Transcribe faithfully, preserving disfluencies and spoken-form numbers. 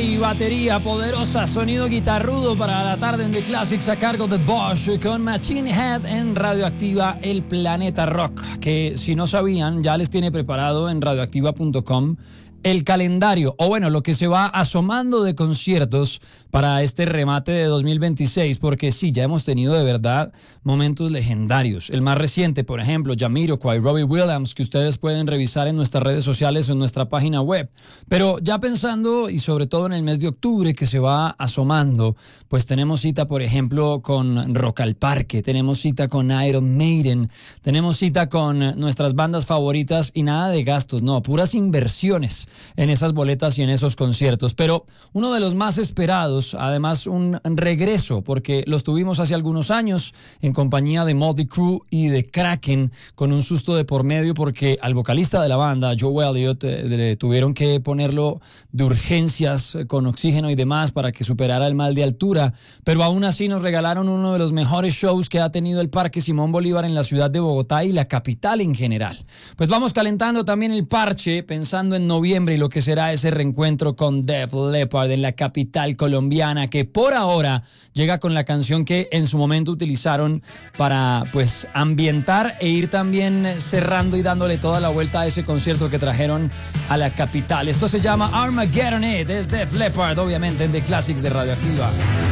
y batería poderosa, sonido guitarrudo para la tarde en The Classics a cargo de Bosch con Machine Head en Radioactiva, el planeta rock, que si no sabían ya les tiene preparado en radioactiva punto com el calendario, o bueno, lo que se va asomando de conciertos para este remate de dos mil veintiséis, porque sí, ya hemos tenido de verdad momentos legendarios. El más reciente, por ejemplo, Jamiroquai, Robbie Williams, que ustedes pueden revisar en nuestras redes sociales o en nuestra página web. Pero ya pensando, y sobre todo en el mes de octubre que se va asomando, pues tenemos cita, por ejemplo, con Rock al Parque, tenemos cita con Iron Maiden, tenemos cita con nuestras bandas favoritas y nada de gastos, no, puras inversiones en esas boletas y en esos conciertos. Pero uno de los más esperados, además un regreso, porque los tuvimos hace algunos años en compañía de Motley Crue y de Kraken, con un susto de por medio porque al vocalista de la banda, Joe Elliott, eh, le tuvieron que ponerlo de urgencias eh, con oxígeno y demás para que superara el mal de altura, pero aún así nos regalaron uno de los mejores shows que ha tenido el Parque Simón Bolívar en la ciudad de Bogotá y la capital en general. Pues vamos calentando también el parche, pensando en noviembre y lo que será ese reencuentro con Def Leppard en la capital colombiana, que por ahora llega con la canción que en su momento utilizaron para pues ambientar e ir también cerrando y dándole toda la vuelta a ese concierto que trajeron a la capital. Esto se llama Armageddon It, es Def Leppard, obviamente en The Classics de Radioactiva.